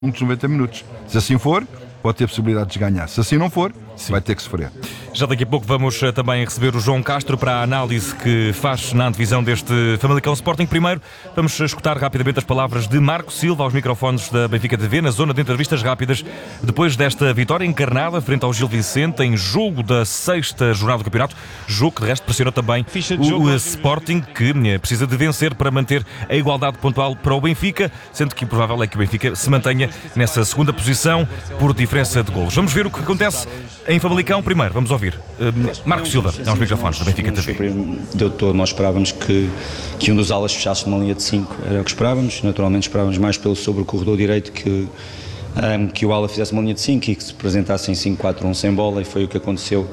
uns 90 minutos. Se assim for, pode ter possibilidade de ganhar. Se assim não for, vai ter que sofrer. Já daqui a pouco vamos também receber o João Castro para a análise que faz na antevisão deste Famalicão Sporting. Primeiro, vamos escutar rapidamente as palavras de Marco Silva aos microfones da Benfica TV, na zona de entrevistas rápidas, depois desta vitória encarnada frente ao Gil Vicente, em jogo da 6ª jornada do campeonato, jogo que de resto pressionou também o Sporting, que precisa de vencer para manter a igualdade pontual para o Benfica, sendo que o provável é que o Benfica se mantenha nessa segunda posição por diferença de golos. Vamos ver o que acontece em Famalicão. Primeiro, vamos ouvir Marco Silva, aos microfones da Benfica TV. Deu todo, nós esperávamos que um dos alas fechasse numa linha de 5, era o que esperávamos. Naturalmente esperávamos mais sobre o corredor direito que o ala fizesse uma linha de 5 e que se apresentasse em 5-4-1 sem bola, e foi o que aconteceu.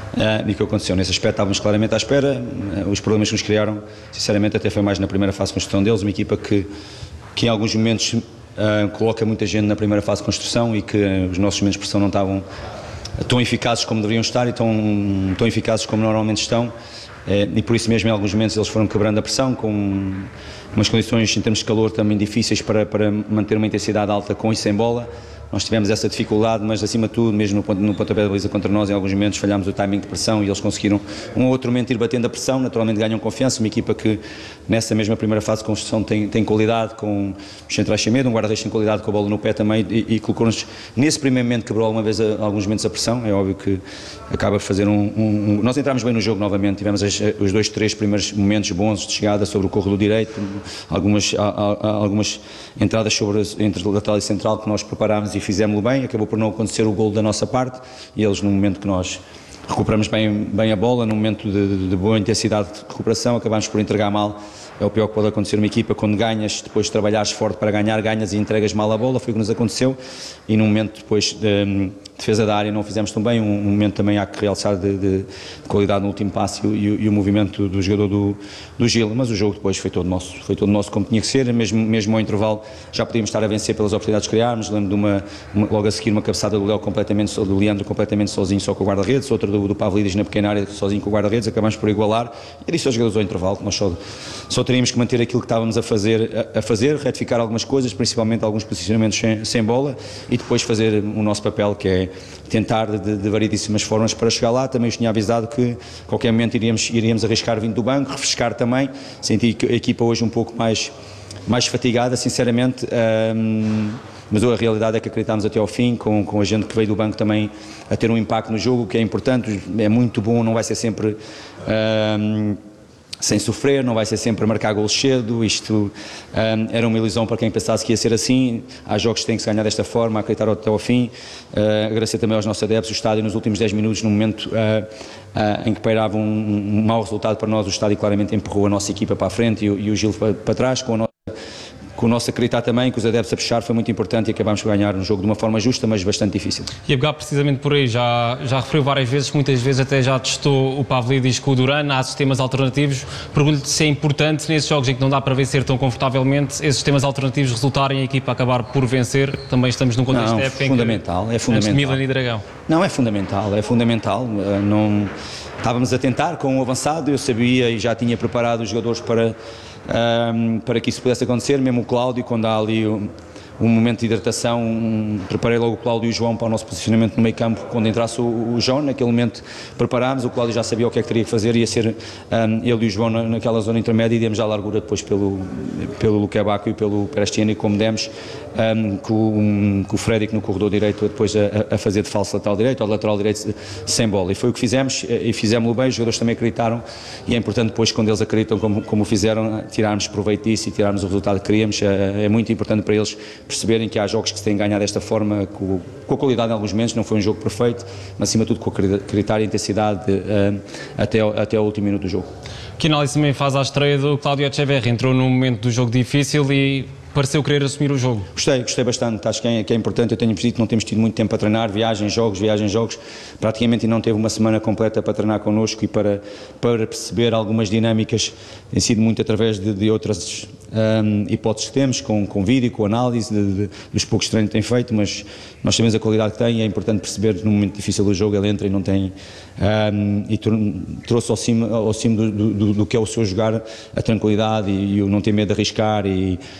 Nesse aspecto estávamos claramente à espera. Os problemas que nos criaram, sinceramente, até foi mais na primeira fase de construção deles, uma equipa que em alguns momentos coloca muita gente na primeira fase de construção, e que os nossos momentos de pressão não estavam tão eficazes como deveriam estar e tão eficazes como normalmente estão, e por isso mesmo em alguns momentos eles foram quebrando a pressão, com umas condições em termos de calor também difíceis para manter uma intensidade alta com e sem bola. Nós tivemos essa dificuldade, mas acima de tudo, mesmo no pontapé de baliza contra nós, em alguns momentos falhámos o timing de pressão e eles conseguiram um ou outro momento ir batendo a pressão. Naturalmente ganham confiança, uma equipa que nessa mesma primeira fase de construção tem qualidade, com os centrais sem medo, um guarda-redes tem qualidade com a bola no pé também, e colocou-nos nesse primeiro momento, quebrou alguma vez alguns momentos a pressão. É óbvio que acaba por fazer nós entramos bem no jogo novamente, tivemos os 2-3 primeiros momentos bons de chegada sobre o corredor direito, algumas entradas entre o lateral e central que nós preparámos e fizemos-lo bem. Acabou por não acontecer o golo da nossa parte, e eles, no momento que nós recuperamos bem a bola, num momento de boa intensidade de recuperação, acabamos por entregar mal. É o pior que pode acontecer uma equipa, quando ganhas, depois de trabalhares forte para ganhar, ganhas e entregas mal a bola. Foi o que nos aconteceu, e num momento depois de defesa da área não fizemos tão bem. Um momento também há que realçar de qualidade no último passe e o movimento do jogador do Gil, mas o jogo depois foi todo nosso como tinha que ser. Mesmo ao intervalo já podíamos estar a vencer pelas oportunidades que criámos. Lembro de logo a seguir uma cabeçada do Leandro completamente sozinho, só com o guarda-redes, outra do Pavlidis na pequena área sozinho com o guarda-redes. Acabamos por igualar, e disse aos jogadores ao intervalo que nós só teríamos que manter aquilo que estávamos a fazer, retificar algumas coisas, principalmente alguns posicionamentos sem bola, e depois fazer o nosso papel, que é tentar de variedíssimas formas para chegar lá. Também os tinha avisado que a qualquer momento iríamos arriscar vindo do banco, refrescar também. Senti a equipa hoje um pouco mais fatigada, sinceramente, mas a realidade é que acreditámos até ao fim, com a gente que veio do banco também a ter um impacto no jogo, que é importante. É muito bom, não vai ser sempre sem sofrer, não vai ser sempre a marcar golos cedo. Isto era uma ilusão para quem pensasse que ia ser assim. Há jogos que têm que se ganhar desta forma, acreditar até ao fim. Agradecer também aos nossos adeptos. O estádio, nos últimos 10 minutos, no momento em que pairava um mau resultado para nós, o estádio claramente empurrou a nossa equipa para a frente e o Gil para trás, com o nosso acreditar também, que os adeptos a puxar, foi muito importante, e acabámos por ganhar um jogo de uma forma justa, mas bastante difícil. E a pegar precisamente por aí, já referiu várias vezes, muitas vezes até já testou o Pavlidis com o Duran, há sistemas alternativos. Pergunto-lhe se é importante, nesses jogos em que não dá para vencer tão confortavelmente, esses sistemas alternativos resultarem, a equipa acabar por vencer. Também estamos num contexto de época fundamental, em que, é fundamental. Antes de Milan e Dragão. Não, é fundamental. Não, estávamos a tentar com o avançado, eu sabia e já tinha preparado os jogadores para que isso pudesse acontecer. Mesmo o Cláudio, quando há ali um momento de hidratação, preparei logo o Cláudio e o João para o nosso posicionamento no meio campo. Quando entrasse o João, naquele momento preparámos, o Cláudio já sabia o que é que teria que fazer, ia ser ele e o João naquela zona intermédia, e demos já a largura depois pelo Luque Baco e pelo Prestiani, como demos, com o Frederic no corredor direito depois a fazer de falso lateral direito, ou lateral direito sem bola, e foi o que fizemos, e fizemos-lo bem. Os jogadores também acreditaram, e é importante depois, quando eles acreditam como fizeram, tirarmos proveito disso e tirarmos o resultado que queríamos. É muito importante para eles perceberem que há jogos que se têm ganhado desta forma, com a qualidade em alguns momentos. Não foi um jogo perfeito, mas acima de tudo com acreditar e intensidade até o último minuto do jogo. Que análise também faz à estreia do Cláudio Echeverri? Entrou num momento do jogo difícil e pareceu querer assumir o jogo. Gostei bastante, acho que é importante. Eu tenho percebido que não temos tido muito tempo para treinar, viagens, jogos, praticamente não teve uma semana completa para treinar connosco e para perceber algumas dinâmicas. Tem sido muito através de outras hipóteses que temos, com vídeo, com análise dos poucos treinos que tem feito, mas nós sabemos a qualidade que tem, e é importante perceber que num momento difícil do jogo ele entra e não tem, e trouxe ao cimo do que é o seu jogar, a tranquilidade e o não ter medo de arriscar, e é um jogador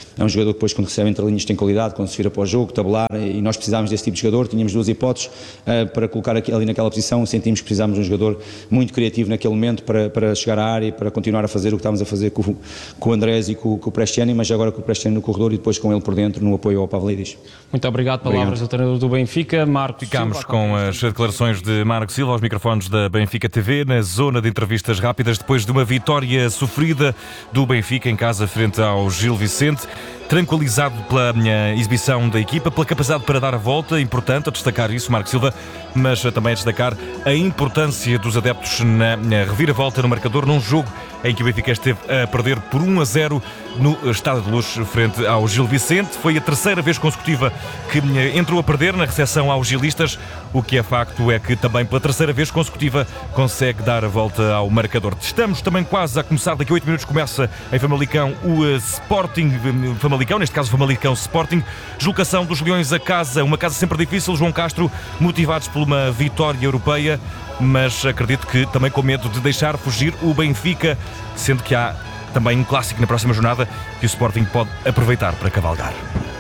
jogador depois quando recebe entre linhas tem qualidade, quando se vira para o jogo, tabular, e nós precisávamos desse tipo de jogador. Tínhamos duas hipóteses para colocar ali naquela posição, sentimos que precisávamos de um jogador muito criativo naquele momento para chegar à área e para continuar a fazer o que estávamos a fazer com o Andrés e com o Prestiani, mas agora com o Prestiani no corredor e depois com ele por dentro no apoio ao Pavlidis. Muito obrigado, palavras do treinador do Benfica, Marco. Ficámos com as declarações de Marco Silva aos microfones da Benfica TV, na zona de entrevistas rápidas, depois de uma vitória sofrida do Benfica em casa frente ao Gil Vicente. Tranquilizado pela exibição da equipa, pela capacidade para dar a volta, importante a destacar isso, Marco Silva, mas também a destacar a importância dos adeptos na reviravolta no marcador, num jogo em que o Benfica esteve a perder por 1-0 no Estádio de Luz frente ao Gil Vicente. Foi a terceira vez consecutiva que entrou a perder na recepção aos gilistas. O que é facto é que também pela terceira vez consecutiva consegue dar a volta ao marcador. Estamos também quase a começar, daqui a 8 minutos começa em Famalicão o Sporting Famalicão, neste caso Famalicão Sporting, deslocação dos Leões a casa, uma casa sempre difícil, João Castro, motivados por uma vitória europeia, mas acredito que também com medo de deixar fugir o Benfica, sendo que há também um clássico na próxima jornada que o Sporting pode aproveitar para cavalgar.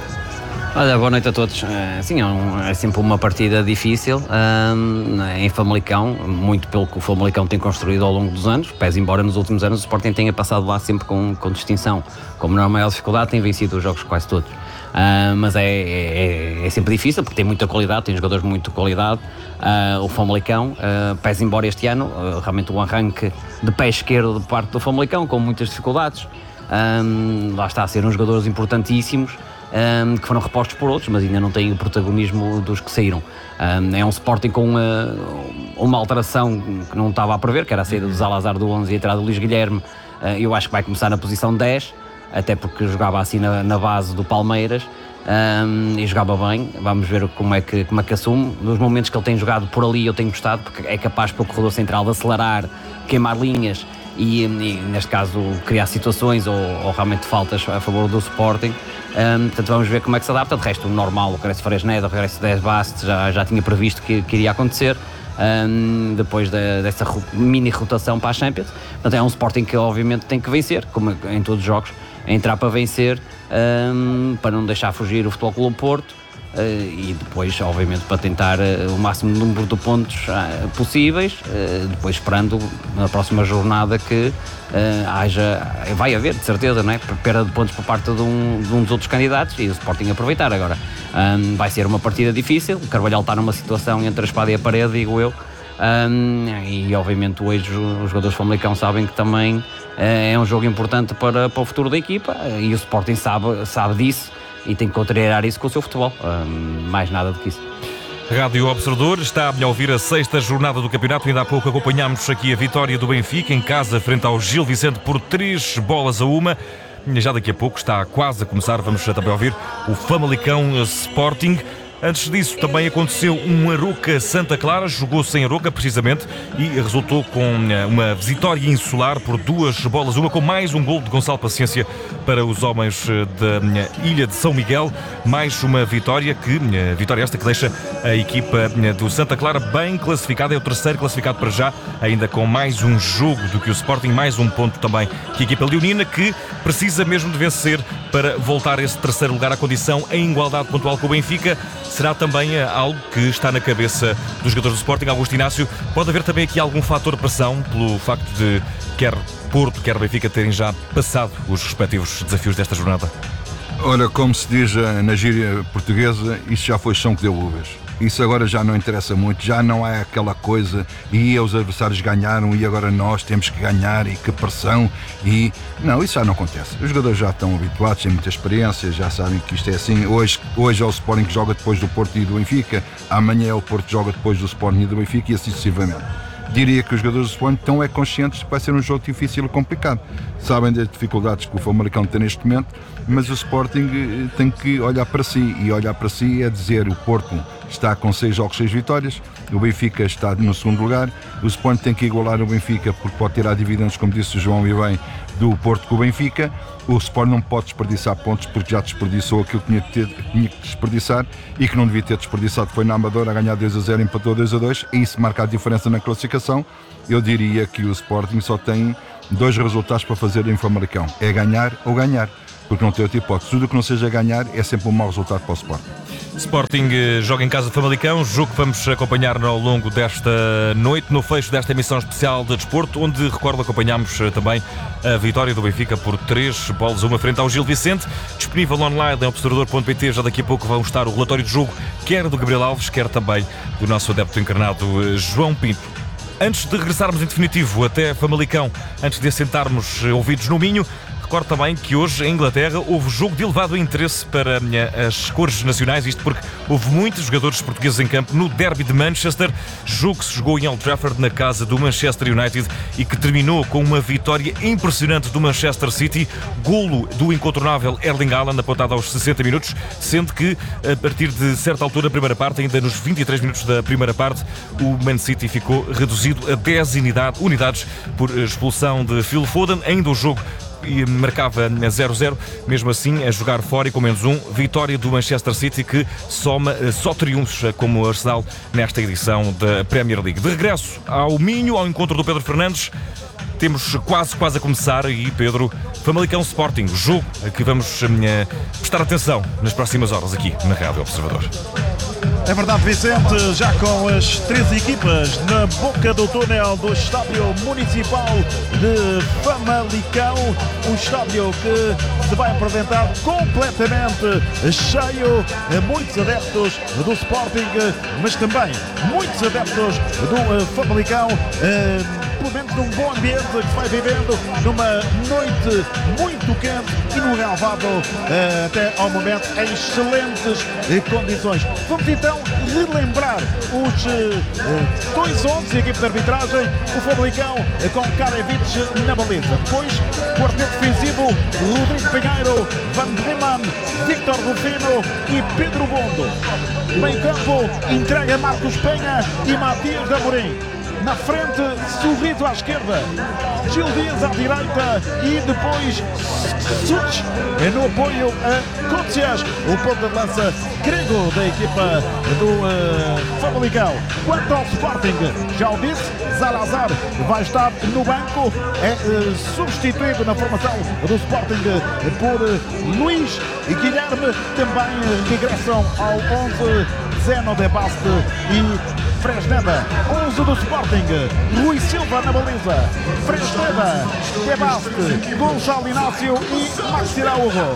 Olha, boa noite a todos. Sim, é sempre uma partida difícil em Famalicão, muito pelo que o Famalicão tem construído ao longo dos anos, pese embora nos últimos anos o Sporting tenha passado lá sempre com distinção. Como não é a maior dificuldade, tem vencido os jogos quase todos. Mas é sempre difícil porque tem muita qualidade, tem jogadores de muita qualidade. O Famalicão, pese embora este ano, realmente o arranque de pé esquerdo de parte do Famalicão, com muitas dificuldades, lá está a ser uns jogadores importantíssimos, que foram repostos por outros, mas ainda não têm o protagonismo dos que saíram. É um Sporting com uma alteração que não estava a prever, que era a saída do Zalazar do 11 e a entrada do Luís Guilherme. Eu acho que vai começar na posição 10, até porque jogava assim na base do Palmeiras, e jogava bem. Vamos ver como é que assume. Nos momentos que ele tem jogado por ali eu tenho gostado, porque é capaz pelo corredor central de acelerar, queimar linhas e neste caso criar situações ou realmente faltas a favor do Sporting. Portanto vamos ver como é que se adapta. De resto, o normal, o regresso de Fresneda, o regresso de Dez Bastos já tinha previsto que iria acontecer depois dessa mini rotação para a Champions. Portanto é um Sporting que obviamente tem que vencer, como em todos os jogos, entrar para vencer, para não deixar fugir o Futebol Clube Porto, e depois obviamente para tentar o máximo número de pontos possíveis, depois esperando na próxima jornada que vai haver de certeza, não é? Perda de pontos por parte de um dos outros candidatos e o Sporting aproveitar. Agora vai ser uma partida difícil, o Carvalhal está numa situação entre a espada e a parede, digo eu, e obviamente hoje os jogadores do Famalicão sabem que também é um jogo importante para o futuro da equipa, e o Sporting sabe disso e tem que contrariar isso com o seu futebol, mais nada do que isso. Rádio Observador está a ouvir a 6ª jornada do campeonato. Ainda há pouco acompanhámos aqui a vitória do Benfica em casa frente ao Gil Vicente por 3-1. Já daqui a pouco está quase a começar, vamos também ouvir o Famalicão Sporting. Antes disso também aconteceu um Aroca Santa Clara, jogou-se em Aroca precisamente e resultou com uma vitória insular por 2-1, com mais um gol de Gonçalo Paciência para os homens da Ilha de São Miguel. Mais uma vitória esta que deixa a equipa do Santa Clara bem classificada, é o terceiro classificado para já, ainda com mais um jogo do que o Sporting, mais um ponto também que a equipa leonina, que precisa mesmo de vencer para voltar a esse terceiro lugar, à condição em igualdade pontual com o Benfica. Será também algo que está na cabeça dos jogadores do Sporting. Augusto Inácio, pode haver também aqui algum fator de pressão pelo facto de quer Porto, quer Benfica terem já passado os respectivos desafios desta jornada? Ora, como se diz na gíria portuguesa, isso já foi chão que deu uvas. Isso agora já não interessa muito, já não há aquela coisa e os adversários ganharam e agora nós temos que ganhar e que pressão e... Não, isso já não acontece. Os jogadores já estão habituados, têm muita experiência, já sabem que isto é assim. Hoje é o Sporting que joga depois do Porto e do Benfica, amanhã é o Porto que joga depois do Sporting e do Benfica e assim sucessivamente. Diria que os jogadores do Sporting estão conscientes de que vai ser um jogo difícil e complicado. Sabem das dificuldades que o Famalicão tem neste momento, mas o Sporting tem que olhar para si, e olhar para si é dizer: o Porto está com 6 jogos, 6 vitórias, o Benfica está no segundo lugar, o Sporting tem que igualar o Benfica porque pode tirar dividendos, como disse o João e bem, do Porto com o Benfica. O Sporting não pode desperdiçar pontos porque já desperdiçou aquilo que tinha que desperdiçar e que não devia ter desperdiçado. Foi na Amadora a ganhar 2-0, empatou 2-2 e isso marca a diferença na classificação. Eu diria que o Sporting só tem 2 resultados para fazer em Famalicão: é ganhar ou ganhar. porque não tem outra hipótese. Tudo o que não seja ganhar é sempre um mau resultado para o Sporting. Sporting joga em casa de Famalicão, jogo que vamos acompanhar ao longo desta noite, no fecho desta emissão especial de desporto, onde, recordo, acompanhámos também a vitória do Benfica por 3-1 frente ao Gil Vicente. Disponível online em observador.pt, já daqui a pouco vão estar o relatório de jogo, quer do Gabriel Alves, quer também do nosso adepto encarnado João Pinto. Antes de regressarmos em definitivo até Famalicão, antes de assentarmos ouvidos no Minho, recordo também que hoje em Inglaterra houve jogo de elevado interesse para as cores nacionais, isto porque houve muitos jogadores portugueses em campo no derby de Manchester, jogo que se jogou em Old Trafford na casa do Manchester United e que terminou com uma vitória impressionante do Manchester City, golo do incontornável Erling Haaland apontado aos 60 minutos, sendo que a partir de certa altura da primeira parte, ainda nos 23 minutos da primeira parte, o Man City ficou reduzido a 10 unidades por expulsão de Phil Foden. Ainda o jogo e marcava 0-0, mesmo assim a jogar fora e com menos um, vitória do Manchester City que soma só triunfos como Arsenal nesta edição da Premier League. De regresso ao Minho, ao encontro do Pedro Fernandes, temos quase a começar e Pedro, Famalicão Sporting, jogo a que vamos prestar atenção nas próximas horas aqui na Rádio Observador. É verdade, Vicente, já com as 3 equipas na boca do túnel do Estádio Municipal de Famalicão, um estádio que se vai apresentar completamente cheio, muitos adeptos do Sporting, mas também muitos adeptos do Famalicão, pelo menos num bom ambiente que se vai vivendo numa noite muito quente e no relvado até ao momento em excelentes condições. Vamos então relembrar os 2-11 da equipe de arbitragem, o Famalicão com Karevich na baliza. Depois, quarteto defensivo, Rodrigo Pinheiro, Van Breeman, Victor Rufino e Pedro Bondo. Meio campo, entrega Marcos Penha e Matias Amorim. Na frente, Sorriso à esquerda, Gil Dias à direita e depois Such no apoio a Cotias, o ponto de lança grego da equipa do Famalicão. Quanto ao Sporting, já o disse, Salazar vai estar no banco, é substituído na formação do Sporting por Luís e Guilherme, também regressam ao 11 Zeno de Baste e Fresneda. 11 do Sporting, Rui Silva na baliza, Fresneda, De Baste, Gonçalo Inácio e Maxi Araújo.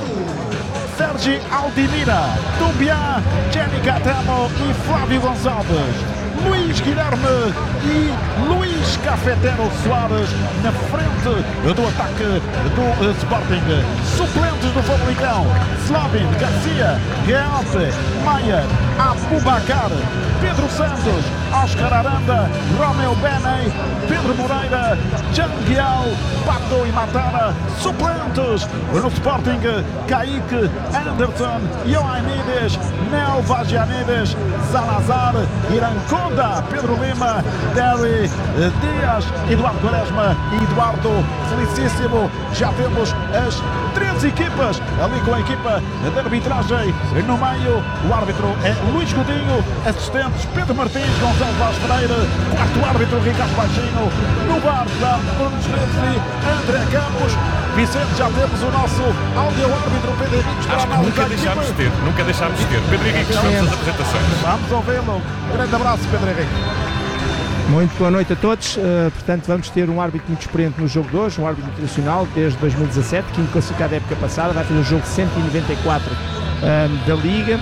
Sergi Aldimira, Tumbiá, Jenny Catamo e Flávio Gonçalves. Luís Guilherme e Luís Cafetero Soares na frente do ataque do Sporting. Suplentes do Famalicão, Slavin, Garcia, Realce, Maia, Abubacar, Pedro Santos, Oscar Aranda, Romeu Beney, Pedro Moreira, Janguial, Pato e Matara. Suplentes no Sporting, Kaique, Anderson, Ioannides, Nel Vagianides, Salazar, Iranconda, Pedro Lima, Derry Dias, Eduardo Quaresma e Eduardo Felicíssimo. Já temos as 3 equipas ali com a equipa de arbitragem no meio. O árbitro é Luís Godinho, assistentes Pedro Martins, Gonçalo Vaz Pereira, quarto árbitro Ricardo Baixinho, no bar da Nunes Neves e André Campos. Vicente, já temos o nosso áudio-árbitro Pedro Henriques para a análise. Nunca deixámos de ter. Pedro Henriques, vamos às apresentações. Vamos ouvi-lo. Grande abraço, Pedro Henrique. Muito boa noite a todos. Portanto, vamos ter um árbitro muito experiente no jogo de hoje, um árbitro internacional desde 2017, quinto classificado da época passada, vai fazer o jogo 194 da Liga.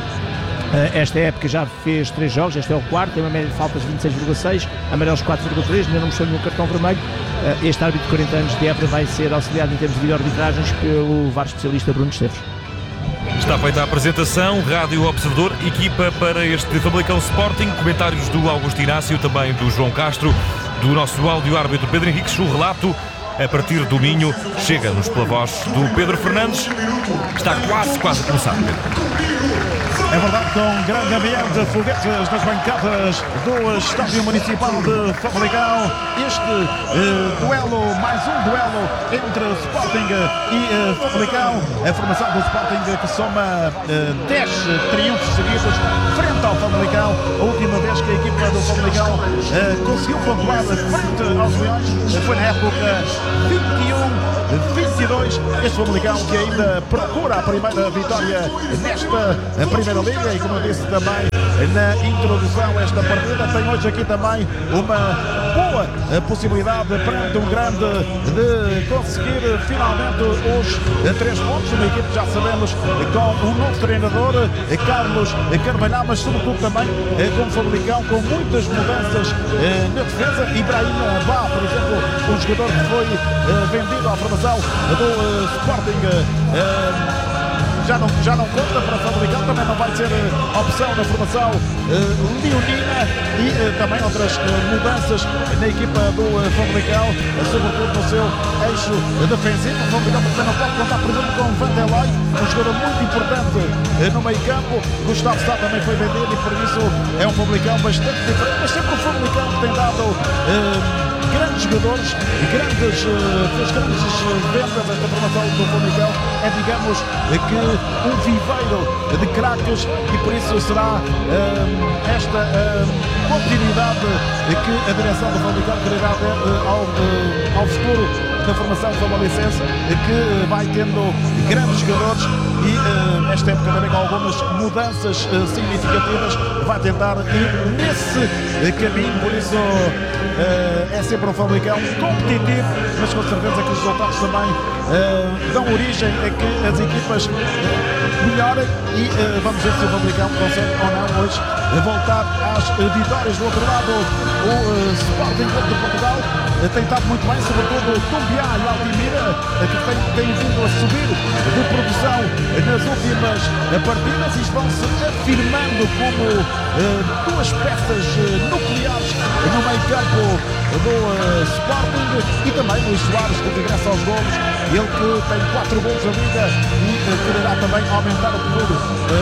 Esta época já fez 3 jogos, este é o quarto, tem uma média de faltas de 26,6, amarelos 4,3, ainda não mostrou nenhum cartão vermelho. Este árbitro de 40 anos de Évora vai ser auxiliado em termos de vídeo-arbitragens pelo VAR especialista Bruno Esteves. Está feita a apresentação, Rádio Observador, equipa para este Famalicão Sporting, comentários do Augusto Inácio, também do João Castro, do nosso áudio-árbitro Pedro Henriques. O relato a partir do Minho chega-nos pela voz do Pedro Fernandes. Está quase a começar, Pedro. É verdade, com grande ambiente de foguetes nas bancadas do Estádio Municipal de Famalicão. Este duelo, mais um duelo entre Sporting e Famalicão. A formação do Sporting que soma 10 triunfos seguidos frente ao Famalicão. A última vez que a equipa do o Famalicão conseguiu pontuar frente aos Leões. Foi na época 21-22. Este Famalicão que ainda procura a primeira vitória nesta Primeira Liga, e como eu disse também na introdução, esta partida tem hoje aqui também uma boa possibilidade perante um grande de conseguir finalmente os 3 pontos. Uma equipe, já sabemos, com um novo treinador, Carlos Carvalhal, mas sobretudo também com o Famalicão com muitas mudanças na defesa. Ibrahim Bá, por exemplo, um jogador que foi vendido à formação do Sporting, já não conta para o Famalicão, também não vai ser opção na formação leonina, e também outras mudanças na equipa do Famalicão, sobretudo no seu eixo defensivo. O Famalicão também não pode contar, por exemplo, com o Vanderlei, um jogador muito importante no meio campo. Gustavo Sá também foi vendido, e por isso é um Famalicão bastante diferente, mas sempre o Famalicão que tem dado grandes jogadores, fez grandes vendas. Esta formação do Famalicão é, digamos, que um viveiro de craques, e por isso será esta continuidade que a direção do Famalicão quererá dar ao futuro da formação famalicense, que vai tendo grandes jogadores, e esta época também com algumas mudanças significativas vai tentar ir nesse caminho. Por isso é sempre um Famalicão competitivo, mas com certeza que os resultados também dão origem a que as equipas melhorem, e vamos ver se o Famalicão consegue ou não hoje voltar às vitórias. Do outro lado, o Sporting Clube de Portugal tem estado muito bem, sobretudo o Tumbiá e Altimira, que tem vindo a subir de produção nas últimas partidas, e vão-se afirmando como duas peças nucleares no meio campo do Sporting. E também Luís Soares, que regressa aos golos, ele que tem 4 golos na Liga e quererá também aumentar o período.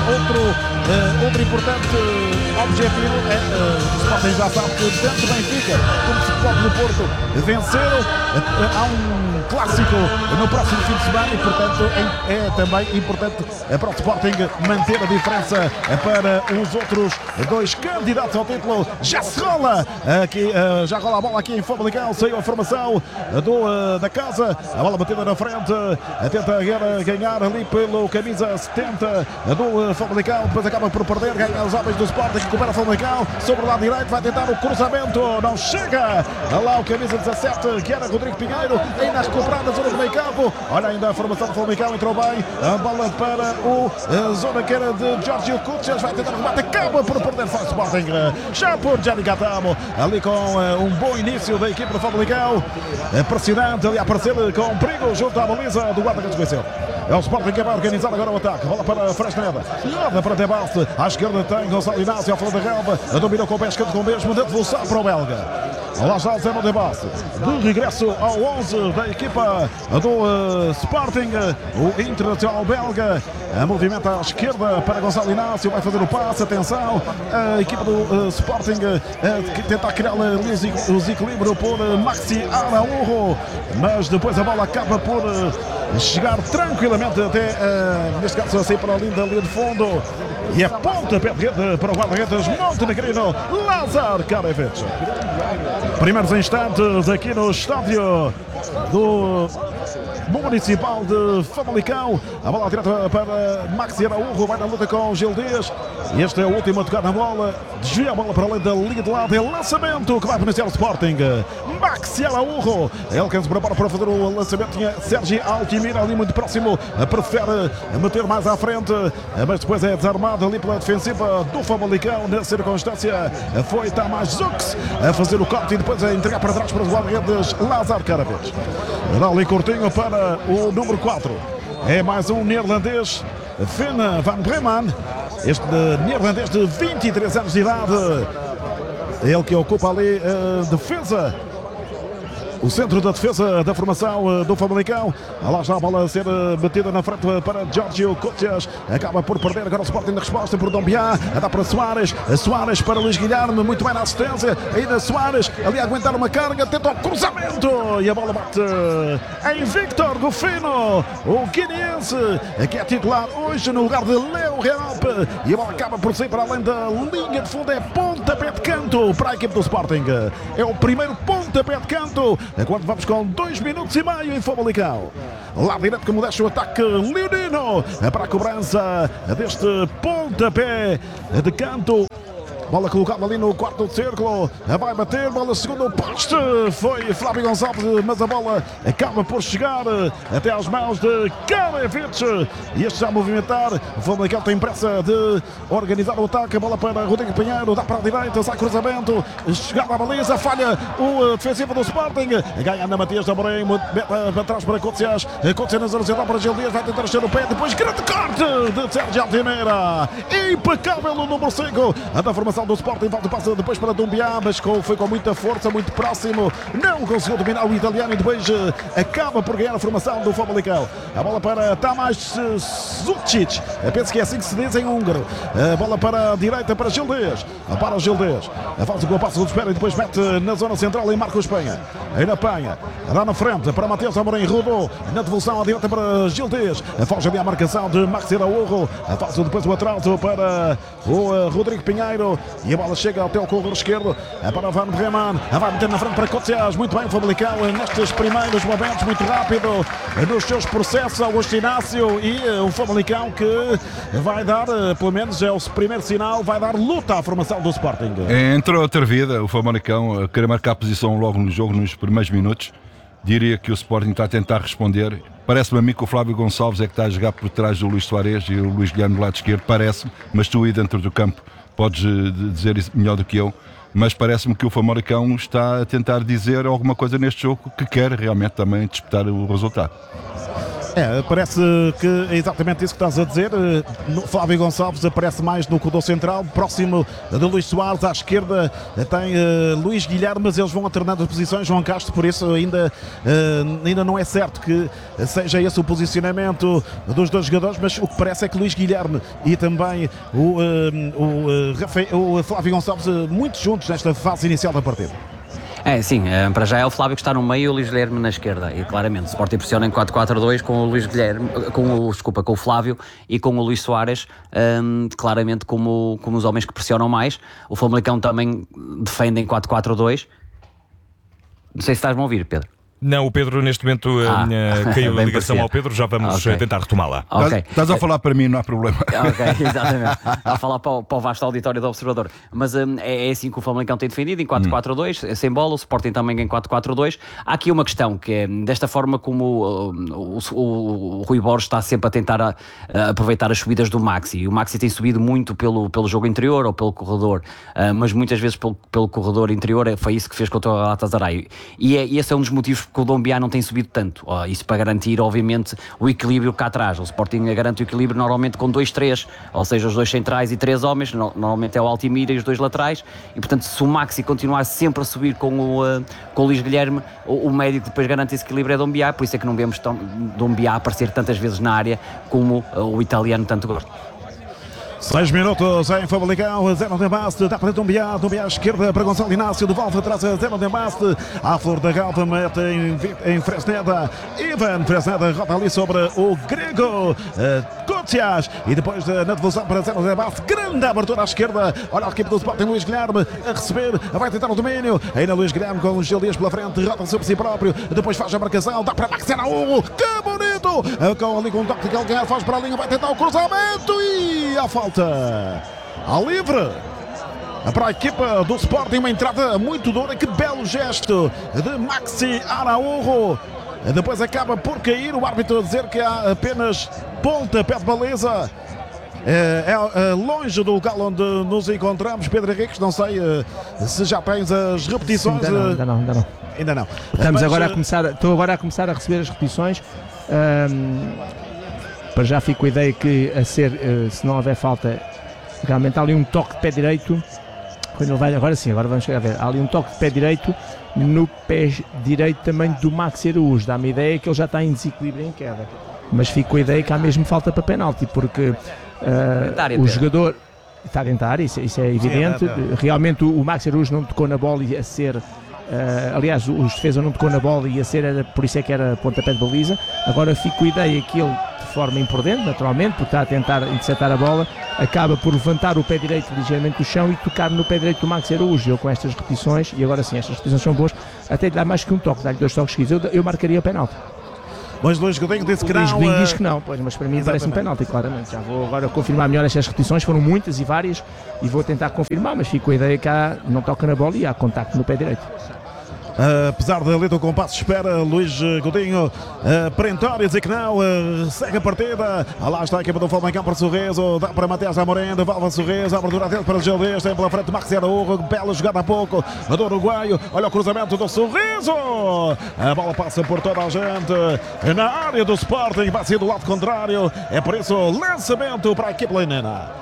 Outro importante objetivo é, o Sporting já sabe que tanto Benfica como o Futebol do Porto venceram. Há um clássico no próximo fim de semana, e portanto é também importante para o Sporting manter a diferença para os outros 2 candidatos ao título. Já se rola aqui, já rola a bola aqui em Famalicão, saiu a formação da casa, a bola batida na frente, tenta ganhar ali pelo camisa 70 do Famalicão, depois acaba por perder, ganha os homens do Sporting, recupera o Famalicão sobre o lado direito, vai tentar o cruzamento, não chega lá o camisa 17, que era Rodrigo Pinheiro, ainda a recuperar na zona do meio campo. Olha, ainda a formação do Famalicão entrou bem, a bola para o zona que era de Giorgio Kutches, vai tentar o remate, acaba por perder o Sporting, já por Gianni Gatamo, ali com um bom início da equipe do Famalicão, pressionante ali a aparecer com perigo junto à baliza do guarda-redes venceu. É o Sporting que vai organizar agora o ataque. Bola para Fresneda. Nada para Debaste. À esquerda tem Gonçalo Inácio. Ao fundo da relva. Dominou com o pé esquerdo com o mesmo. Devolução para o belga. Lá está o Zé Debaste. De regresso ao 11 da equipa do Sporting. O Internacional belga. Movimenta à esquerda para Gonçalo Inácio. Vai fazer o passe. Atenção. A equipa do Sporting tenta criar o desequilíbrio por Maxi Araújo. Mas depois a bola acaba por chegar tranquilamente até, neste caso, assim para a linha de fundo. E a ponta pé de rede para o guarda-redes montenegrino Lázaro Karavetes. Primeiros instantes aqui no estádio do Municipal de Famalicão. A bola direta para Maxi Araújo, vai na luta com Gil Dias. Este é o último a tocar na bola. Desvia a bola para além da linha de lado. É lançamento que vai beneficiar o Sporting. Maxi Araújo. Ele que se prepara para fazer o lançamento. Tinha Sérgio Altimira ali muito próximo. Prefere meter mais à frente, mas depois é desarmado ali pela defensiva do Famalicão. Na circunstância foi Tamás Zux a fazer o corte e depois a entregar para trás para os guarda-redes Lázaro Karavetes. Dá ali curtinho para o número 4. É mais um neerlandês, Finn van Bremen. Este neerlandês de 23 anos de idade. Ele que ocupa ali a defesa o centro da defesa da formação do Famalicão. Lá está a bola a ser batida na frente para Giorgio Cotias. Acaba por perder agora o Sporting na resposta por Dombiá. Dá para Soares. Soares para Luís Guilherme. Muito bem na assistência. Ainda Soares ali a aguentar uma carga. Tenta o cruzamento. E a bola bate em Victor Rufino, o guineense, que é titular hoje no lugar de Leo Realpe. E a bola acaba por sair para além da linha de fundo. É pontapé de canto para a equipe do Sporting. É o primeiro pontapé de canto quando vamos com 2 minutos e meio em Famalicão. Lá direto como deixa o ataque leonino para a cobrança deste pontapé de canto. Bola colocada ali no quarto do círculo. Vai bater, bola segundo poste. Foi Flávio Gonçalves, mas a bola acaba por chegar até às mãos de Kalevic. E este já a movimentar. O Famalicão tem pressa de organizar o ataque. A bola para Rodrigo Pinheiro. Dá para a direita, sai cruzamento. Chegada à baliza, falha o defensivo do Sporting. Ganha Ana Matias da Amorim. Para trás para Cotias. Cotias na zona central para Gil Dias. Vai tentar encher o pé. Depois grande corte de Sérgio Altimeira. Impecável o número 5 da formação do Sporting. Volta passa depois para Dombiá, mas foi com muita força, muito próximo, não conseguiu dominar o italiano e depois acaba por ganhar a formação do Famalicão. A bola para Tamás Zucic, penso que é assim que se diz em húngaro. A bola para a direita para Gil Dias, para Gil Dias, faz o passo de espera e depois mete na zona central em Marcos Penha. Ainda Penha, dá na frente para Matheus Amorim, rodou na devolução à direita para Gil Dias, foge ali a marcação de Maxi Araújo, faz depois o atraso para o Rodrigo Pinheiro. E a bola chega até o corredor esquerdo para Van Bremen. Vai meter na frente para Cotias. Muito bem, o Famalicão nestes primeiros momentos, muito rápido nos seus processos. Augusto Inácio e o Famalicão que vai dar, pelo menos é o primeiro sinal, vai dar luta à formação do Sporting. Entrou outra vida, o Famalicão a querer marcar a posição logo no jogo, nos primeiros minutos. Diria que o Sporting está a tentar responder. Parece-me a mim que o Flávio Gonçalves é que está a jogar por trás do Luís Soares e o Luís Guilherme do lado esquerdo. Parece-me, mas tu aí dentro do campo podes dizer isso melhor do que eu, mas parece-me que o Famalicão está a tentar dizer alguma coisa neste jogo que quer realmente também disputar o resultado. Parece que é exatamente isso que estás a dizer. Flávio Gonçalves aparece mais no corredor central, próximo de Luís Soares. À esquerda tem Luís Guilherme, mas eles vão alternando as posições. João Castro, por isso ainda não é certo que seja esse o posicionamento dos dois jogadores, mas o que parece é que Luís Guilherme e também o Flávio Gonçalves muito juntos nesta fase inicial da partida. Sim, para já é o Flávio que está no meio e o Luís Guilherme na esquerda. E claramente o Sporting pressiona em 4-4-2 com o Luís Guilherme, com o Flávio e com o Luís Soares, claramente como os homens que pressionam mais. O Famalicão também defende em 4-4-2. Não sei se estás-me a ouvir, Pedro. Não, o Pedro neste momento caiu a ligação ao Pedro, já vamos tentar retomá-la. Estás a falar para mim, não há problema. Exatamente. A falar para o vasto auditório do Observador. Mas é assim que o Famalicão tem defendido, em 4-4-2, sem bola, o Sporting também em 4-4-2. Há aqui uma questão, que é desta forma como o Rui Borges está sempre a tentar aproveitar as subidas do Maxi. O Maxi tem subido muito pelo jogo interior ou pelo corredor, mas muitas vezes pelo corredor interior. Foi isso que fez contra o Galatasaray. E esse é um dos motivos que o Dombiá não tem subido tanto. Isso para garantir, obviamente, o equilíbrio cá atrás. O Sporting garante o equilíbrio normalmente com 2-3, ou seja, os 2 centrais e 3 homens, normalmente é o Altimira e os 2 laterais, e portanto se o Maxi continuar sempre a subir com o Luís Guilherme, o médio que depois garante esse equilíbrio é Dombiá, por isso é que não vemos Dombiá aparecer tantas vezes na área como o italiano tanto gosta. 6 minutos em Famalicão, 0 de Baste, dá para Dombiá à esquerda para Gonçalo Inácio, de volta atrás a 0 de Baste, à flor da galva, mete em Fresneda, Ivan Fresneda roda ali sobre o grego Cotias, e depois na devolução para 0 de Baste, grande abertura à esquerda, olha a equipe do Sporting, Luís Guilherme a receber, vai tentar o domínio, ainda Luís Guilherme com o Gil Dias pela frente, roda sobre si próprio, depois faz a marcação, dá para Maxi Araújo, que bonito, ali com o toque de calcanhar, faz para a linha, vai tentar o cruzamento e a falta. A livre para a equipa do Sporting, uma entrada muito dura, que belo gesto de Maxi Araújo, depois acaba por cair, o árbitro a dizer que há apenas pontapé de baliza. É longe do local onde nos encontramos. Pedro Henriques, não sei se já tens as repetições. Sim, ainda não. Estou agora a começar a receber as repetições. Para já fico com a ideia que, se não houver falta, realmente há ali um toque de pé direito Quando ele vai, agora sim, agora vamos chegar a ver. Há ali um toque de pé direito no pé direito também do Maxi Araújo. Dá-me a ideia que ele já está em desequilíbrio em queda. Mas fico com a ideia que há mesmo falta para penalti, porque o jogador está dentro da área, isso é evidente. Realmente o Maxi Araújo não tocou na bola e a ser... aliás, os defesas não tocou na bola e a ser, por isso é que era pontapé de baliza. Agora fico com a ideia que ele, de forma imprudente, naturalmente, porque está a tentar interceptar a bola, acaba por levantar o pé direito ligeiramente do chão e tocar no pé direito do Maxi Araújo. Eu com estas repetições, e agora sim, estas repetições são boas, até lhe dá mais que um toque, dá-lhe 2 toques seguidos, eu marcaria o penalti. Mas Luís Godinho disse que não. O Luís diz que não, pois, mas para mim parece-me penalti, claramente. Já vou agora confirmar melhor estas repetições, foram muitas e várias, e vou tentar confirmar, mas fico com a ideia que não toca na bola e há contacto no pé direito. Apesar de ali do compasso espera, Luís Godinho perentório dizer que não, segue a partida. Lá está a equipa do Famalicão para Sorriso, dá para Matheus Amorim, devolve a Sorriso, abertura dele para Gildês, tem pela frente Maxi Araújo, bela jogada há pouco do uruguaio, olha o cruzamento do Sorriso, a bola passa por toda a gente na área do Sporting, vai ser do lado contrário, é por isso lançamento para a equipe leonina.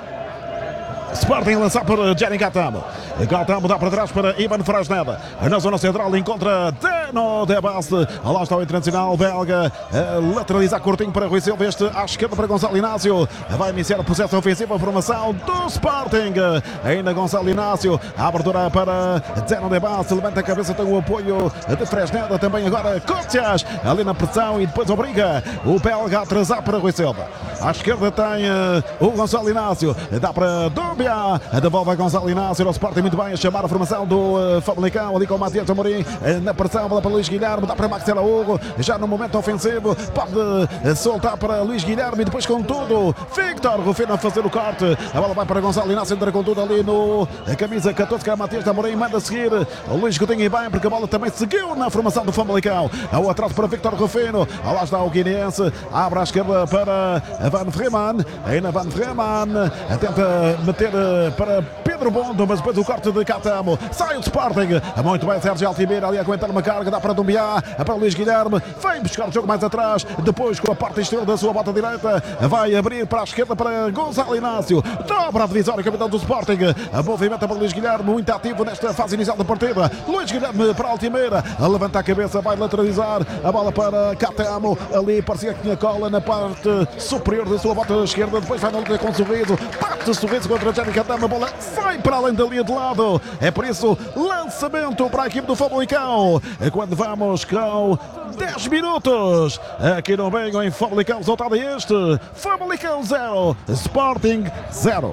Sporting lançar para Jenny Gatamo. Gatamo dá para trás para Ivan Frasneda. Na zona central encontra Deno de Baste. Lá está o internacional belga. Lateraliza curtinho para Rui Silva. Este à esquerda para Gonçalo Inácio. Vai iniciar o processo ofensivo. A formação do Sporting. Ainda Gonçalo Inácio. A abertura para Deno de Baste. Levanta a cabeça. Tem o apoio de Fresneda. Também agora Cócias. Ali na pressão e depois obriga o belga a atrasar para Rui Silva. À esquerda tem o Gonçalo Inácio. Dá para Dúbia. Devolve a Gonçalo Inácio. O Sporting muito bem a chamar a formação do Famalicão. Ali com o Matheus Amorim. Na pressão. Bola para Luís Guilherme. Dá para Maxi Araújo. Já no momento ofensivo. Pode soltar para Luís Guilherme. E depois com tudo. Victor Rufino a fazer o corte. A bola vai para Gonçalo Inácio. Entra com tudo ali no camisa 14. Que é Matheus Amorim. Manda seguir. O Luís Coutinho e bem. Porque a bola também seguiu na formação do Famalicão. O atraso para Victor Rufino. Lá está o guineense. Abre à esquerda para Van Vreeman. Ainda Van Vreeman. Tenta meter para Pedro Bondo, mas depois o corte de Catamo. Sai o Sporting. Muito bem, Sérgio Altimeira ali a aguentar uma carga. Dá para Dumbiá, para Luís Guilherme. Vem buscar o jogo mais atrás. Depois com a parte exterior da sua bota direita. Vai abrir para a esquerda para Gonçalo Inácio. Dobra a divisória, capitão do Sporting. A movimenta para Luís Guilherme, muito ativo nesta fase inicial da partida. Luís Guilherme para Altimeira. Levanta a cabeça, vai lateralizar. A bola para Catamo. Ali parecia que tinha cola na parte superior da sua bota esquerda. Depois vai na luta com o Sorriso. Parte o Sorriso contra Jenny Catamo. A bola sai para além da linha de lado. É por isso lançamento para a equipe do Famalicão. Quando vamos com 10 minutos aqui no Bengo em Famalicão, resultado é este: Famalicão 0, Sporting 0.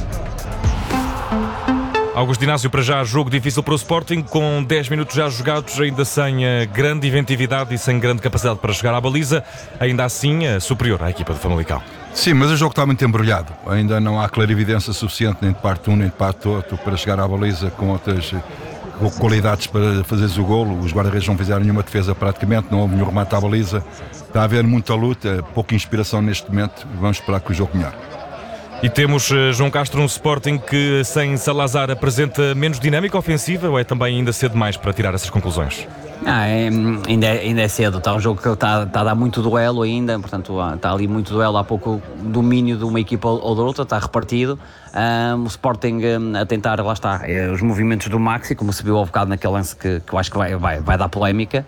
Augusto Inácio, para já jogo difícil para o Sporting, com 10 minutos já jogados, ainda sem grande inventividade e sem grande capacidade para chegar à baliza, ainda assim superior à equipa do Famalicão. Sim, mas o jogo está muito embrulhado. Ainda não há clarividência suficiente nem de parte um nem de parte outro para chegar à baliza com outras qualidades para fazeres o golo. Os guarda-redes não fizeram nenhuma defesa praticamente, não houve nenhum remate à baliza. Está a haver muita luta, pouca inspiração neste momento. Vamos esperar que o jogo melhore. E temos João Castro, um Sporting que sem Salazar apresenta menos dinâmica ofensiva, ou é também ainda cedo demais para tirar essas conclusões? Ainda é cedo, está um jogo que está a dar muito duelo ainda, portanto está ali muito duelo, há pouco domínio de uma equipa ou da outra, está repartido. O Sporting a tentar, lá está, os movimentos do Maxi, como se viu ao bocado naquele lance que eu acho que vai dar polémica,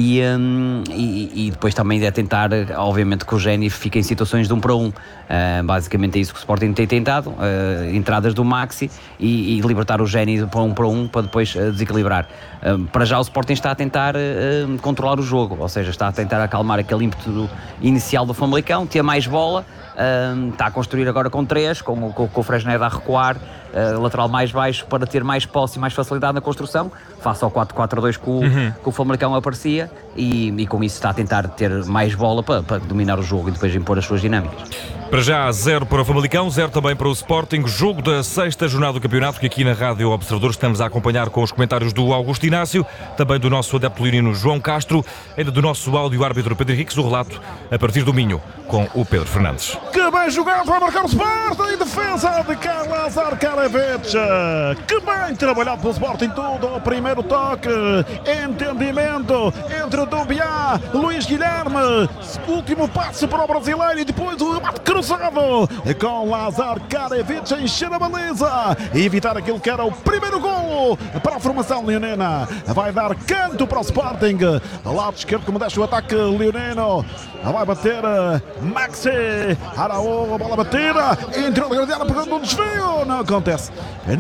e depois também é tentar, obviamente, que o Géni fique em situações de 1 para 1. Basicamente é isso que o Sporting tem tentado, entradas do Maxi e libertar o Géni para 1 para 1 para depois desequilibrar. Para já o Sporting está a tentar controlar o jogo, ou seja, está a tentar acalmar aquele ímpeto inicial do Famalicão, ter mais bola. Está a construir agora com 3, com o Fresneda a recuar, lateral mais baixo para ter mais posse e mais facilidade na construção, face ao 4-4-2 que o Famalicão aparecia, e com isso está a tentar ter mais bola para dominar o jogo e depois impor as suas dinâmicas. Para já 0 para o Famalicão, 0 também para o Sporting, jogo da 6ª jornada do campeonato que aqui na Rádio Observador estamos a acompanhar com os comentários do Augusto Inácio, também do nosso adepto leonino João Castro, ainda do nosso áudio-árbitro Pedro Henriques, o relato a partir do Minho com o Pedro Fernandes. Que bem jogado, vai marcar o Sporting, defesa de Carlos Arcaravich. Que bem trabalhado pelo Sporting, tudo ao primeiro primeiro toque, entendimento entre Doumbia, Luís Guilherme, último passe para o brasileiro e depois o remate cruzado com Lazar Karevic a encher a baliza e evitar aquilo que era o primeiro golo para a formação leonina. Vai dar canto para o Sporting, lado esquerdo como deixa o ataque leonino, vai bater Maxi Araújo, bola batida, entrou na grande área pegando um desvio, não acontece,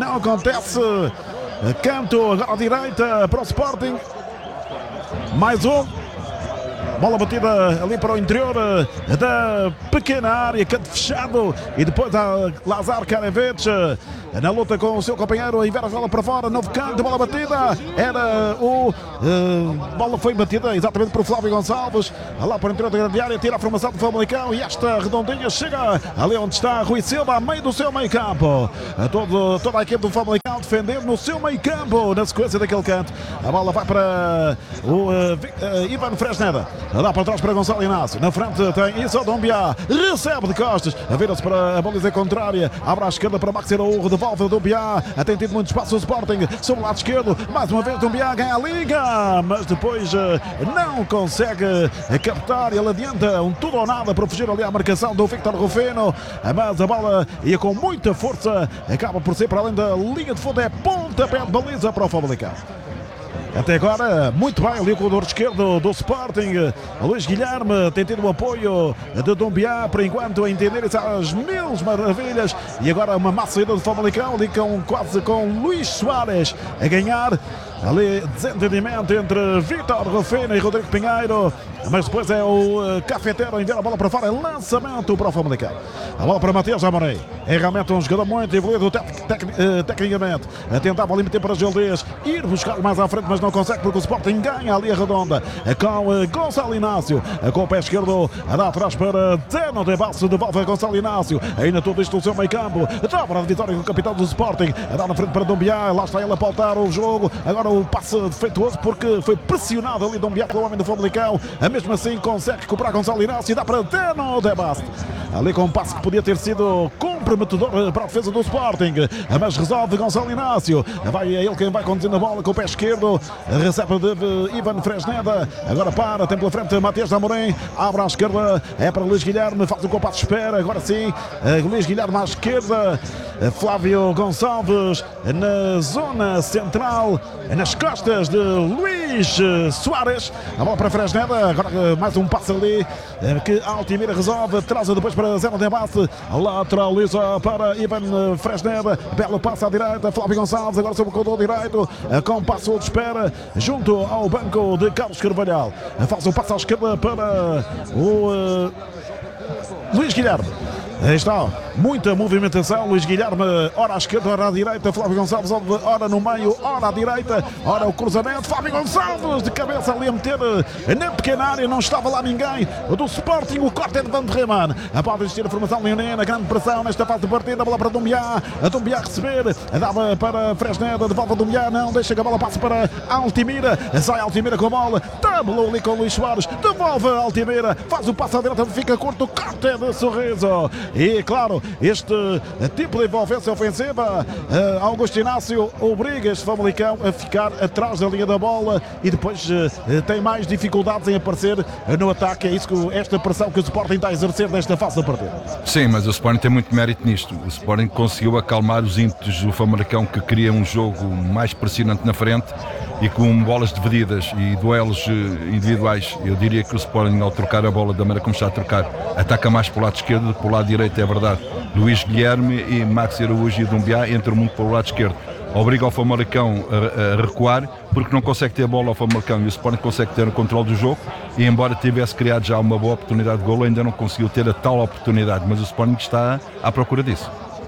canto agora à direita para o Sporting, mais um. Bola batida ali para o interior da pequena área, canto fechado, e depois a Lazar Karevic na luta com o seu companheiro, envia a bola para fora, novo canto, bola batida, era o... bola foi batida exatamente por Flávio Gonçalves, lá para o interior da grande área, tira a formação do Famalicão e esta redondinha chega ali onde está Rui Silva, a meio do seu meio campo. Toda a equipe do Famalicão defender no seu meio campo, na sequência daquele canto. A bola vai para o Ivan Fresneda, dá para trás para Gonçalo Inácio, na frente tem Issa Doumbia, recebe de costas, vira-se para a baliza contrária, abre à esquerda para Maxi Araújo, devolve Doumbia, tem tido muito espaço o Sporting, sobre o lado esquerdo, mais uma vez Doumbia ganha a liga, mas depois não consegue captar, ele adianta um tudo ou nada para fugir ali à marcação do Victor Rufino, mas a bola ia com muita força, acaba por ser para além da linha de fundo, é pontapé de baliza para o Famalicão. Até agora, muito bem ali o corredor esquerdo do Sporting. Luís Guilherme tem tido o apoio de Doumbia, por enquanto, a entender as mil maravilhas. E agora uma massa saída do Famalicão, ali quase com Luís Soares a ganhar. Ali desentendimento entre Vítor Rufino e Rodrigo Pinheiro, mas depois é o Cafeteiro a enviar a bola para fora, lançamento para o Famalicão. A bola para Matheus Amorim, é realmente um jogador muito evoluído tecnicamente, tentava ali meter para Gildés, ir buscar mais à frente, mas não consegue porque o Sporting ganha ali a redonda, com Gonçalo Inácio, com o pé esquerdo, a dar atrás para Zeno de Basso, devolve a Gonçalo Inácio, ainda tudo isto no seu meio campo, dobra a vitória com o capitão do Sporting, a dar na frente para Doumbia, lá está ele a pautar o jogo, agora o passe defeituoso porque foi pressionado ali Doumbia pelo homem do Famalicão, mesmo assim consegue recuperar Gonçalo Inácio e dá para Zeno de Basso, ali com um passe que podia ter sido comprometedor para a defesa do Sporting, mas resolve Gonçalo Inácio, vai ele quem vai conduzindo a bola com o pé esquerdo, recebe de Ivan Fresneda, agora tem pela frente Matheus Amorim, abre à esquerda, é para Luís Guilherme, faz o compasso de espera, agora sim, Luís Guilherme à esquerda, Flávio Gonçalves na zona central, nas costas de Luís Soares, a bola para Fresneda, agora mais um passo ali, que Altimira resolve, traz depois para Zeno de Basse, lateraliza para Ivan Fresneda, belo passo à direita, Flávio Gonçalves, agora sobre o corredor direito, com passo de espera, junto ao banco de Carlos Carvalhal, faz o passo à esquerda para o Luís Guilherme. Aí está, muita movimentação, Luís Guilherme, ora à esquerda, ora à direita, Flávio Gonçalves, ora no meio, ora à direita, ora o cruzamento, Flávio Gonçalves de cabeça ali a meter na pequena área, não estava lá ninguém, do Sporting, o corte é de Van de Reman, pode existir a formação leonina, grande pressão nesta fase de partida, a bola para Doumbia, a Doumbia a receber, dava para Fresneda, devolve a Doumbia, não, deixa que a bola passe para Altimira, sai Altimira com a bola, tabelou ali com o Luís Soares, devolve a Altimira, faz o passo à direita, fica curto, o corte é de Sorriso. E claro, este tipo de envolvência ofensiva, Augusto Inácio obriga este Famalicão a ficar atrás da linha da bola e depois tem mais dificuldades em aparecer no ataque. É isso que esta pressão que o Sporting está a exercer nesta fase da partida. Sim, mas o Sporting tem muito mérito nisto. O Sporting conseguiu acalmar os ímpetos do Famalicão, que queria um jogo mais pressionante na frente e com bolas divididas e duelos individuais. Eu diria que o Sporting, ao trocar a bola da maneira como está a trocar, ataca mais para o lado esquerdo do que para o lado direito, é verdade. Luís Guilherme e Maxi Araújo e Doumbia entram muito para o lado esquerdo. Obriga o Famalicão a recuar porque não consegue ter a bola ao Famalicão e o Sporting consegue ter o controle do jogo, e embora tivesse criado já uma boa oportunidade de golo, ainda não conseguiu ter a tal oportunidade, mas o Sporting está à procura disso.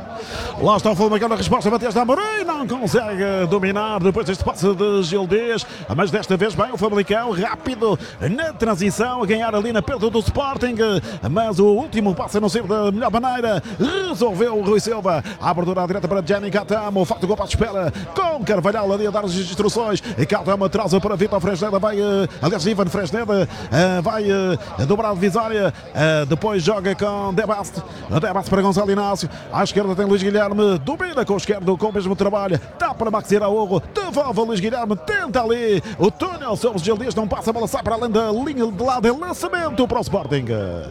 Lá está o Famalicão na resposta, Matheus Amorim não consegue dominar depois deste passe de Gildés, mas desta vez bem o Famalicão, rápido na transição, a ganhar ali na perda do Sporting, mas o último passe a não ser da melhor maneira, resolveu o Rui Silva, a abertura à direita para Gianni Catamo, o facto do gol para a espera, com Carvalhal ali a dar as instruções, Catamo atrasa para Vítor Fresneda, vai, aliás Ivan Fresneda, vai dobrar a divisória, depois joga com Debaste para Gonçalo Inácio, à esquerda tem Luís Guilherme, Guilherme domina com o esquerdo, com o mesmo trabalho, dá para Maxi Araújo, devolve a Luís Guilherme, tenta ali o túnel sobre os Gil Dias, não passa, a bola sai para além da linha de lado, é lançamento para o Sporting.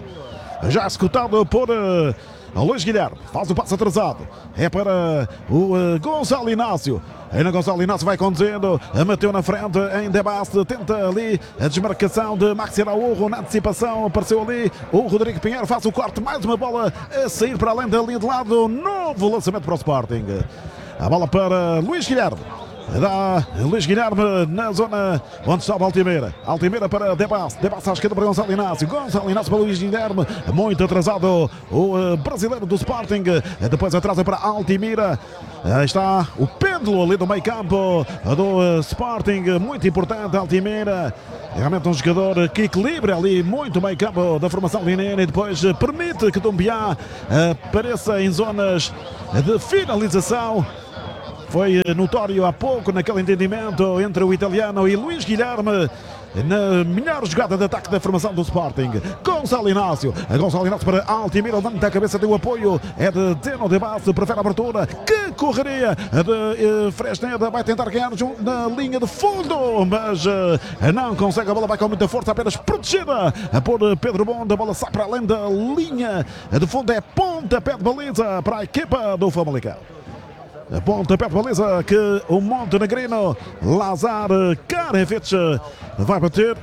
Já executado por Luís Guilherme, faz o passo atrasado, é para o Gonçalo Inácio. Ainda Gonçalo Inácio vai conduzindo, meteu na frente em Debaste, tenta ali a desmarcação de Maxi Araújo na antecipação, apareceu ali o Rodrigo Pinheiro, faz o corte, mais uma bola a sair para além da linha de lado, novo lançamento para o Sporting. A bola para Luís Guilherme. Dá Luís Guilherme na zona onde está o Altimeira. Altimeira para Debaste. Debaste à esquerda para Gonçalo Inácio. Gonçalo Inácio para Luís Guilherme. Muito atrasado o brasileiro do Sporting. Depois atrasa para Altimeira. Aí está o pêndulo ali do meio campo do Sporting. Muito importante Altimeira. Realmente um jogador que equilibra ali muito o meio campo da formação linena e depois permite que Dumbiá apareça em zonas de finalização. Foi notório há pouco naquele entendimento entre o italiano e Luís Guilherme na melhor jogada de ataque da formação do Sporting. Gonçalo Inácio para Altimeira, levanta a cabeça, deu apoio, é de Deno de Base, prefere a abertura, que correria de Fresneda, vai tentar ganhar na linha de fundo, mas não consegue, a bola vai com muita força, apenas protegida por Pedro Bonda, a bola sai para além da linha de fundo, é pontapé de baliza para a equipa do Famalicão. A pontapé de baliza que o montenegrino Lazar Karevich vai bater.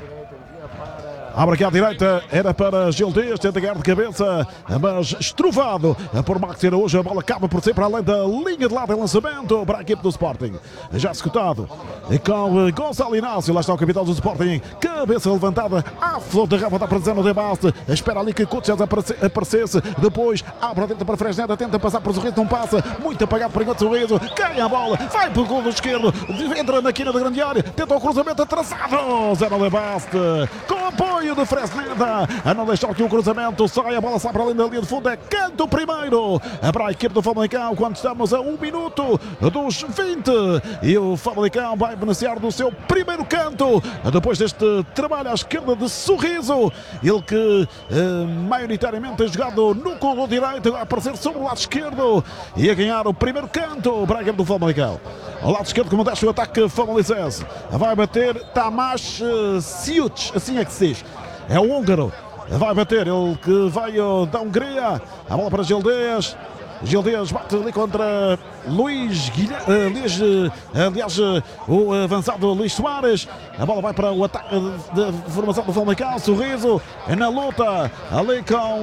Abre aqui à direita, era para Gil Dias, tenta ganhar de cabeça, mas estruvado por Maxi Araújo, a bola acaba por ser para além da linha de lado de lançamento para a equipe do Sporting. Já executado com Gonçalo Inácio, lá está o capitão do Sporting, cabeça levantada, à flor de raba, está presente no debate, espera ali que Kutches aparecesse, depois abre a dentro para Fresneda, tenta passar por Sorriso, não passa, muito apagado por enquanto Sorriso, cai a bola, vai para o gol do esquerdo, entra na quina da grande área, tenta o cruzamento atrasado, Zé no debate, com apoio de Fresneda, a não deixar que o cruzamento saia, a bola sai para além da linha de fundo, é canto primeiro para a equipe do Famalicão, quando estamos a 1 minuto dos 20, e o Famalicão vai beneficiar do seu primeiro canto, depois deste trabalho à esquerda de Sorriso, ele que maioritariamente tem jogado no corredor direito, vai aparecer sobre o lado esquerdo, e a ganhar o primeiro canto para a equipe do Famalicão. Ao lado esquerdo, como deixa o ataque famalicense, vai bater Tamás Siuc, assim é que se diz. É o húngaro, vai bater, ele que veio da Hungria, a bola para Gil Dias. Gil Dias bate ali contra Luís Guilherme, aliás, o avançado Luís Soares. A bola vai para o ataque de formação do Famalicão, Sorriso na luta ali com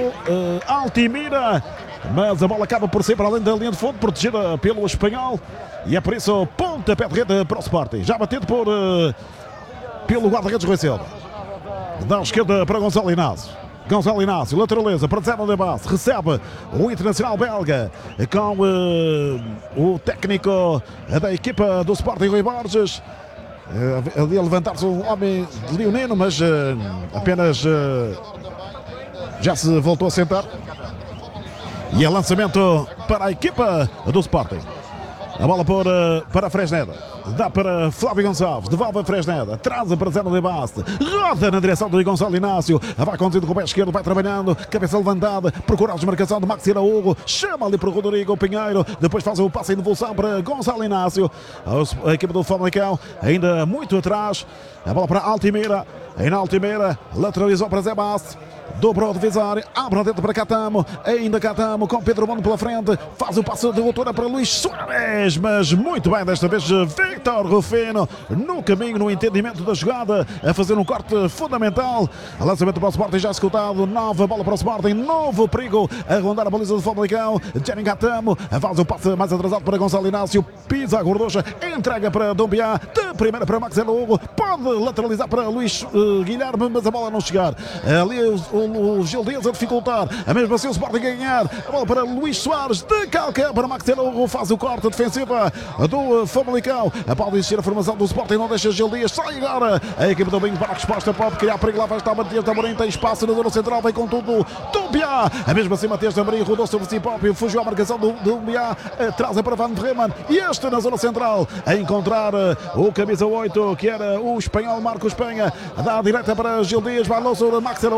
o Altimeira, mas a bola acaba por ser para além da linha de fundo, protegida pelo espanhol, e é por isso pontapé de rede para o Sporting, já batido pelo guarda-redes Rui Silva. Da esquerda para Gonçalo Inácio. Gonçalo Inácio, lateraliza para Zé de Base, recebe o internacional belga com o técnico da equipa do Sporting, Rui Borges. Ali a levantar-se um homem leonino, mas apenas já se voltou a sentar. E é lançamento para a equipa do Sporting. A bola para Fresneda. Dá para Flávio Gonçalves. Devolve a Fresneda. Traz para Zé de Baste. Roda na direção do Gonçalo Inácio. Vai conduzindo com o pé esquerdo. Vai trabalhando. Cabeça levantada. Procura a desmarcação de Maxi Araújo. Chama ali para o Rodrigo Pinheiro. Depois faz o passe em devolução para Gonçalo Inácio. A equipe do Famalicão ainda muito atrás. A bola para Altimeira. Em Altimeira. Lateralizou para Zé Baste. Dobrou o divisório, abre dentro para Catamo, ainda Catamo com Pedro Bono pela frente, faz o passo de altura para Luís Soares, mas muito bem desta vez Victor Rufino no caminho, no entendimento da jogada, a fazer um corte fundamental. Lançamento para o Sporting já executado, nova bola para o Sporting, novo perigo a rondar a baliza do Famalicão. Jenny Catamo faz o passe mais atrasado para Gonçalo Inácio, pisa a gorducha, entrega para Dumbiá, de primeira para Maxi Araújo, pode lateralizar para Luís Guilherme, mas a bola não chegar. Ali o Gil Dias a dificultar, a mesmo assim o Sporting a ganhar, a bola para Luís Soares, de calca para Maxi Araújo, faz o corte defensiva do Famalicão, pode existir a formação do Sporting, não deixa Gil Dias, sai agora a equipe do Binho para a resposta, pode criar perigo, lá vai estar Matias Tamorim, tem espaço na zona central, vem com tudo Dumbiá, a mesmo assim Matias Tamorim rodou sobre si próprio, fugiu à marcação do Dumbiá, traz para Van Bremen, e este na zona central, a encontrar o camisa 8, que era o espanhol Marcos Penha, dá a direita para Gil Dias, vai lá sobre Maxi Araújo,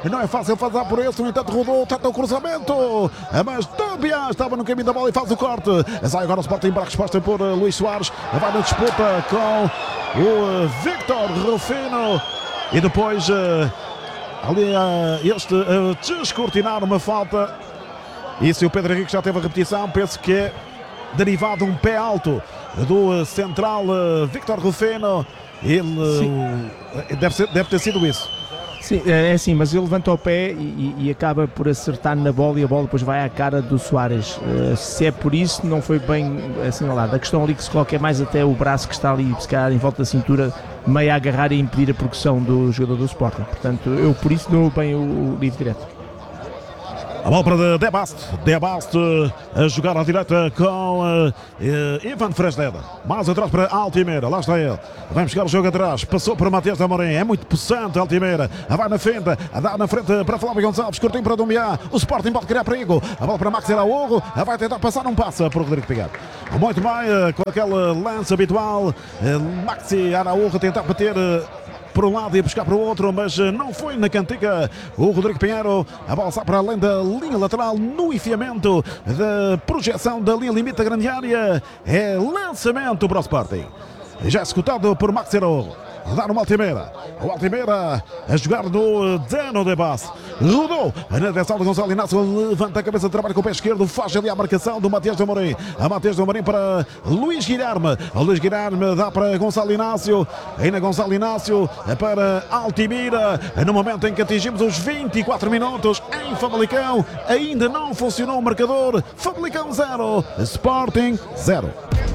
não é fácil fazer por isso, no entanto rodou, tenta o cruzamento, mas Tobias estava no caminho da bola e faz o corte. Sai agora o Sporting para a resposta por Luís Soares, vai na disputa com o Victor Rufino e depois ali este descortinar uma falta. E se o Pedro Henrique já teve a repetição, penso que é derivado um pé alto do central Victor Rufino. Ele deve ter sido isso. Sim, é assim, mas ele levanta o pé e acaba por acertar na bola e a bola depois vai à cara do Soares. Se é por isso, não foi bem assinalado. A questão ali que se coloca é mais até o braço que está ali, se calhar em volta da cintura, meio a agarrar e impedir a progressão do jogador do Sporting. Portanto, eu por isso dou bem o livre direto. A bola para De Bast a jogar à direita com Ivan Fresneda. Mais atrás para Altimeira, lá está ele. Vai buscar o jogo atrás, passou para Matheus Amorim. É muito possante Altimeira. Vai na frente, a dar na frente para Flávio Gonçalves. Curtinho para Dumbiá. O Sporting pode criar perigo. A bola para Max Araújo. Vai tentar passar, não passa para o Rodrigo Pinheiro. Muito bem, com aquele lance habitual. Maxi Araújo tentar bater por um lado e buscar para o outro, mas não foi na cantiga o Rodrigo Pinheiro. A bola sai para além da linha lateral no enfiamento da projeção da linha limite da grande área. É lançamento para o Sporting. Já executado por Max Araújo. Dá no Altimeira. O Altimeira a jogar no Dano de Bas. Rodou na direção do Gonçalo Inácio. Levanta a cabeça, trabalha com o pé esquerdo. Faz ali a marcação do Matheus de Amorim. A Matheus de Amorim para Luís Guilherme. O Luís Guilherme dá para Gonçalo Inácio. Ainda Gonçalo Inácio para Altimira. No momento em que atingimos os 24 minutos em Famalicão, ainda não funcionou o marcador. Famalicão 0, Sporting 0.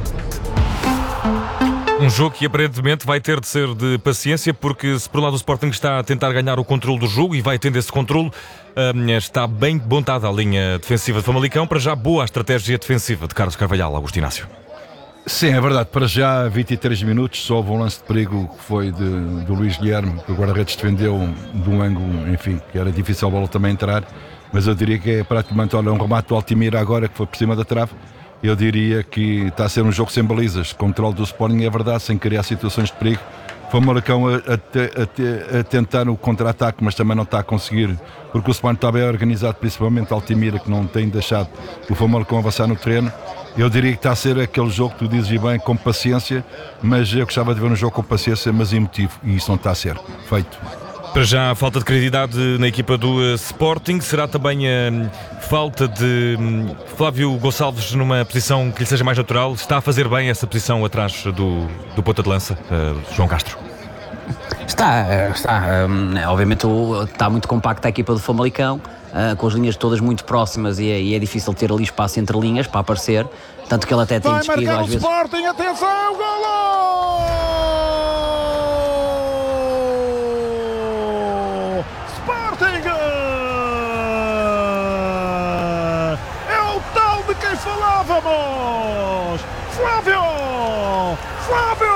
Um jogo que aparentemente vai ter de ser de paciência, porque se por um lado o Sporting está a tentar ganhar o controle do jogo e vai tendo esse controle, está bem montada a linha defensiva de Famalicão. Para já, boa a estratégia defensiva de Carlos Carvalhal, Augusto Inácio. Sim, é verdade. Para já, 23 minutos, só houve um lance de perigo que foi do Luís Guilherme, que o guarda-redes defendeu de um ângulo, enfim, que era difícil a bola também entrar, mas eu diria que é praticamente, olha, um remate do Altimira agora, que foi por cima da trave. Eu diria que está a ser um jogo sem balizas. Controle do Sporting, é verdade, sem criar situações de perigo. Foi o Famalicão a tentar o contra-ataque, mas também não está a conseguir, porque o Sporting está bem organizado, principalmente Altimira, que não tem deixado o Famalicão avançar no terreno. Eu diria que está a ser aquele jogo que tu dizes bem, com paciência, mas eu gostava de ver um jogo com paciência, mas emotivo, e isso não está a ser feito. Para já, a falta de credibilidade na equipa do Sporting. Será também a falta de Flávio Gonçalves numa posição que lhe seja mais natural? Está a fazer bem essa posição atrás do ponta de lança, João Castro? Está. Obviamente está muito compacta a equipa do Famalicão, com as linhas todas muito próximas e é difícil ter ali espaço entre linhas para aparecer. Tanto que ele até tem descido às vezes. Vai marcar o Sporting, atenção, golo! Falávamos! Flávio